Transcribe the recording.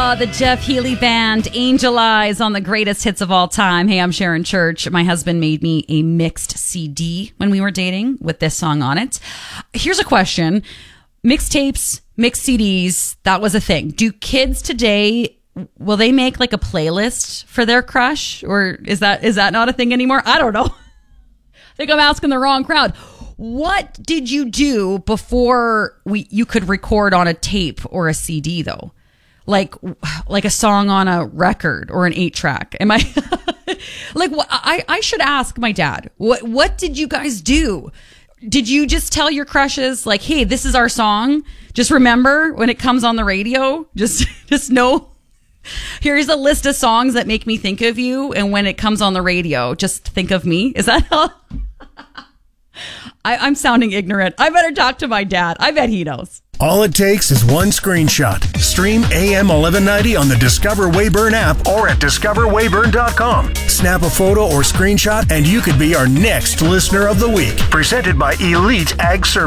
The Jeff Healey Band, Angel Eyes on the greatest hits of all time. Hey, I'm Sharon Church. My husband made me a mixed CD when we were dating with this song on it. Here's a question. Mixtapes, mixed CDs, that was a thing. Do kids today, will they make like a playlist for their crush? Or is that not a thing anymore? I don't know. I think I'm asking the wrong crowd. What did you do before you could record on a tape or a CD though? Like a song on a record or an 8-track. Am I like I should ask my dad. What did you guys do? Did you just tell your crushes like, "Hey, this is our song. Just remember when it comes on the radio, just know here's a list of songs that make me think of you, and when it comes on the radio, just think of me." Is that how I'm sounding ignorant? I better talk to my dad. I bet he knows. All it takes is one screenshot. Stream AM 1190 on the Discover Weyburn app or at discoverweyburn.com. Snap a photo or screenshot and you could be our next listener of the week. Presented by Elite Ag Services.